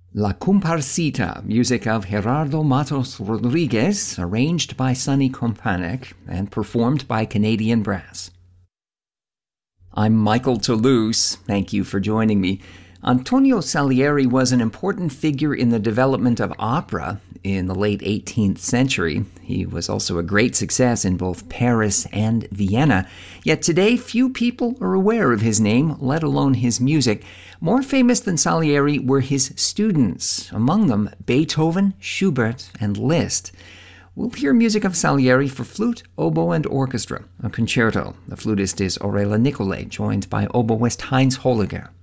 La Comparsita, music of Gerardo Matos Rodriguez, arranged by Sonny Kompanek and performed by Canadian Brass. I'm Michael Toulouse. Thank you for joining me. Antonio Salieri was an important figure in the development of opera in the late 18th century. He was also a great success in both Paris and Vienna. Yet today, few people are aware of his name, let alone his music. More famous than Salieri were his students, among them Beethoven, Schubert, and Liszt. We'll hear music of Salieri for flute, oboe, and orchestra, a concerto. The flutist is Aurelia Nicolai, joined by oboist Heinz Holliger.